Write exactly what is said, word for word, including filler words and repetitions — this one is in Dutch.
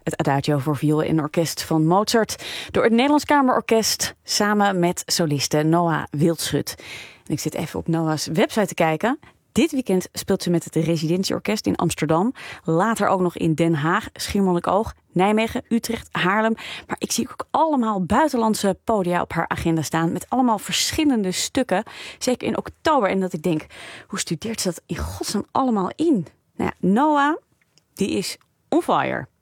het Adagio voor viool en orkest van Mozart door het Nederlands Kamerorkest samen met soliste Noah Wildschut. En ik zit even op Noah's website te kijken. Dit weekend speelt ze met het Residentieorkest in Amsterdam. Later ook nog in Den Haag, Schiermonnikoog, Nijmegen, Utrecht, Haarlem. Maar ik zie ook allemaal buitenlandse podia op haar agenda staan met allemaal verschillende stukken. Zeker in oktober. En dat ik denk, hoe studeert ze dat in godsnaam allemaal in? Nou ja, Noah, die is on fire.